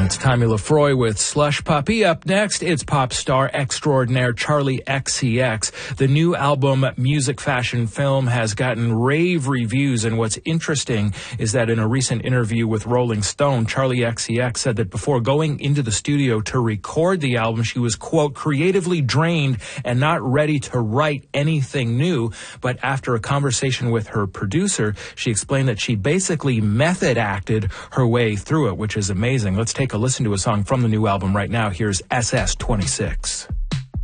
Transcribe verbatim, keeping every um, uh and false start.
It's Tommy Lefroy with Slush Puppy. Up next, it's pop star extraordinaire Charli X C X. The new album, Music Fashion Film, has gotten rave reviews, and what's interesting is that in a recent interview with Rolling Stone, Charli X C X said that before going into the studio to record the album, she was, quote, creatively drained and not ready to write anything new. But after a conversation with her producer, she explained that she basically method acted her way through it, which is amazing. Let's take a listen to a song from the new album right now. Here's S S twenty-six.